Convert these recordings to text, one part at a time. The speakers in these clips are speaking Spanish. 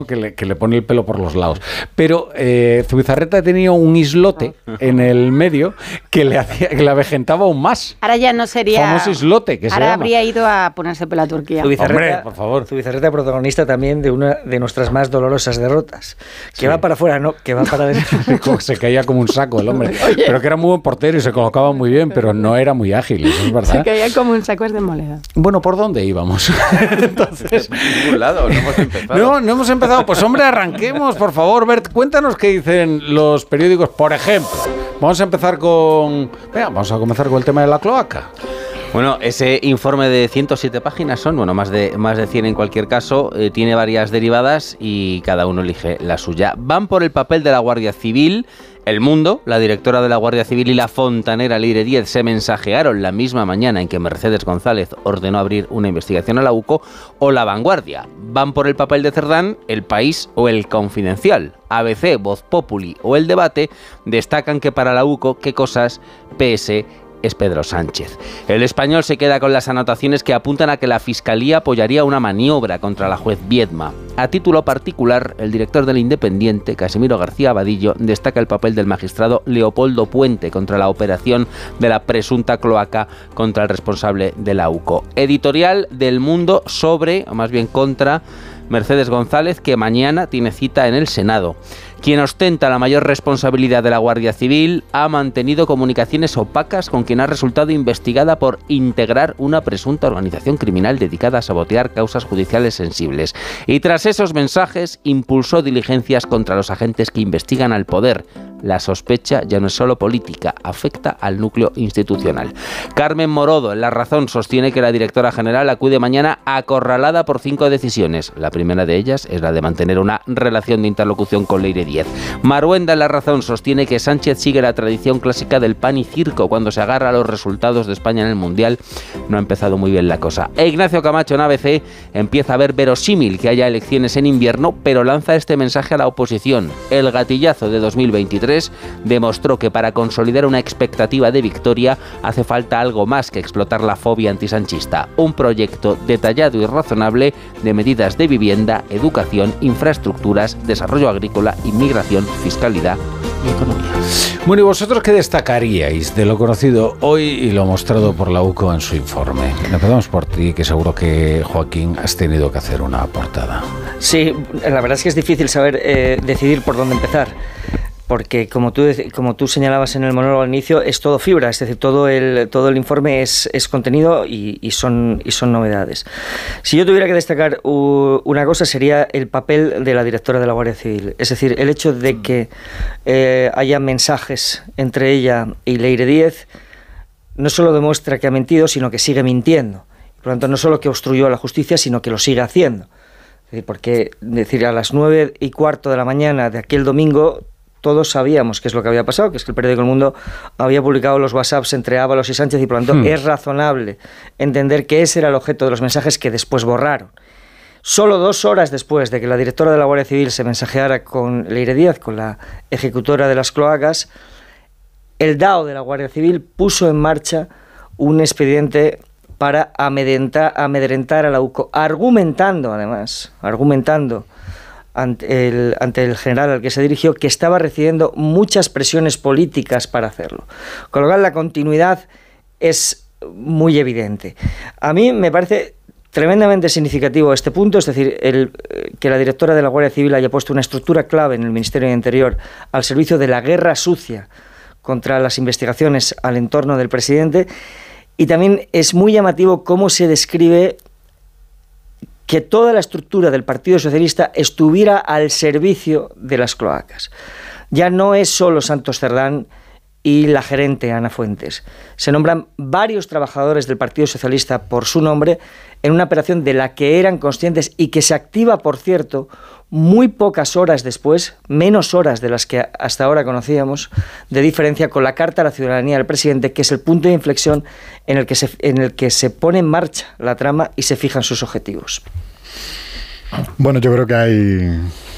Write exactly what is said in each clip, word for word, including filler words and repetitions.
Que le, que le pone el pelo por los lados. Pero eh, Zubizarreta tenía un islote en el medio que le hacía, que la avejentaba aún más. Ahora ya no sería... Famoso islote, que se Ahora llama. habría ido a ponerse pelo a Turquía. Hombre, por favor. Zubizarreta, protagonista también de una de nuestras más dolorosas derrotas. Que sí. va para afuera, no, que va para adentro. Se caía como un saco el hombre. Oye. Pero que era muy buen portero y se colocaba muy bien, pero no era muy ágil, eso es verdad. Se caía como un saco de moneda. Bueno, ¿por dónde íbamos? Entonces, por ningún lado, no hemos empezado. No, no hemos empezado. Pues hombre, arranquemos, por favor. Bert, cuéntanos qué dicen los periódicos, por ejemplo. Vamos a empezar con... Venga, vamos a comenzar con el tema de la cloaca. Bueno, ese informe de ciento siete páginas son, bueno, más de, más de cien en cualquier caso, eh, tiene varias derivadas y cada uno elige la suya. Van por el papel de la Guardia Civil. El Mundo, la directora de la Guardia Civil y la fontanera Leire Díez se mensajearon la misma mañana en que Mercedes González ordenó abrir una investigación a la U C O, o La Vanguardia. Van por el papel de Cerdán, El País o El Confidencial. A B C, Voz Populi o El Debate destacan que para la U C O, qué cosas, P S es Pedro Sánchez. El Español se queda con las anotaciones que apuntan a que la Fiscalía apoyaría una maniobra contra la juez Viedma. A título particular, el director del Independiente, Casimiro García Abadillo, destaca el papel del magistrado Leopoldo Puente contra la operación de la presunta cloaca contra el responsable de la U C O. Editorial del Mundo sobre, o más bien contra, Mercedes González, que mañana tiene cita en el Senado. Quien ostenta la mayor responsabilidad de la Guardia Civil ha mantenido comunicaciones opacas con quien ha resultado investigada por integrar una presunta organización criminal dedicada a sabotear causas judiciales sensibles. Y tras esos mensajes, impulsó diligencias contra los agentes que investigan al poder. La sospecha ya no es solo política, afecta al núcleo institucional. Carmen Morodo, en La Razón, sostiene que la directora general acude mañana acorralada por cinco decisiones. La primera de ellas es la de mantener una relación de interlocución con Leire Díez. Maruenda, en La Razón, sostiene que Sánchez sigue la tradición clásica del pan y circo cuando se agarra a los resultados de España en el Mundial. No ha empezado muy bien la cosa. E Ignacio Camacho, en A B C, empieza a ver verosímil que haya elecciones en invierno, pero lanza este mensaje a la oposición. El gatillazo de dos mil veintitrés demostró que para consolidar una expectativa de victoria hace falta algo más que explotar la fobia antisanchista. Un proyecto detallado y razonable de medidas de vivienda, educación, infraestructuras, desarrollo agrícola, inmigración, fiscalidad y economía. Bueno, ¿y vosotros qué destacaríais de lo conocido hoy y lo mostrado por la U C O en su informe? Empezamos por ti, que seguro que, Joaquín, has tenido que hacer una portada. Sí, la verdad es que es difícil saber eh, decidir por dónde empezar. Porque como tú, como tú señalabas en el monólogo al inicio, es todo fibra, es decir, todo el, todo el informe es, es contenido y, y, son, y son novedades. Si yo tuviera que destacar uh, una cosa, sería el papel de la directora de la Guardia Civil. Es decir, el hecho de que eh, haya mensajes entre ella y Leire Díez no solo demuestra que ha mentido, sino que sigue mintiendo. Por lo tanto, no solo que obstruyó a la justicia, sino que lo sigue haciendo. Es decir, porque decir, a las nueve y cuarto de la mañana de aquel domingo, todos sabíamos qué es lo que había pasado, que es que el periódico El Mundo había publicado los WhatsApps entre Ábalos y Sánchez y por lo tanto hmm. es razonable entender que ese era el objeto de los mensajes que después borraron. Solo dos horas después de que la directora de la Guardia Civil se mensajeara con Leire Díez, con la ejecutora de las cloacas, el D A O de la Guardia Civil puso en marcha un expediente para amedrentar, amedrentar a la U C O, argumentando además, argumentando Ante el, ante el general al que se dirigió, que estaba recibiendo muchas presiones políticas para hacerlo. Con lo cual la continuidad es muy evidente. A mí me parece tremendamente significativo este punto, es decir, el, que la directora de la Guardia Civil haya puesto una estructura clave en el Ministerio de Interior al servicio de la guerra sucia contra las investigaciones al entorno del presidente, y también es muy llamativo cómo se describe que toda la estructura del Partido Socialista estuviera al servicio de las cloacas. Ya no es solo Santos Cerdán y la gerente Ana Fuentes. Se nombran varios trabajadores del Partido Socialista por su nombre en una operación de la que eran conscientes y que se activa, por cierto, muy pocas horas después, menos horas de las que hasta ahora conocíamos, de diferencia con la Carta a la Ciudadanía del presidente, que es el punto de inflexión en el que se, en el que se pone en marcha la trama y se fijan sus objetivos. Bueno, yo creo que hay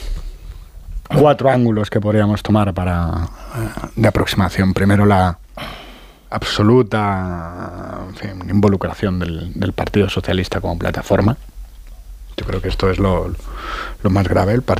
cuatro ángulos que podríamos tomar para de aproximación. Primero, la absoluta en fin, involucración del, del Partido Socialista como plataforma. Yo creo que esto es lo, lo más grave. El Partido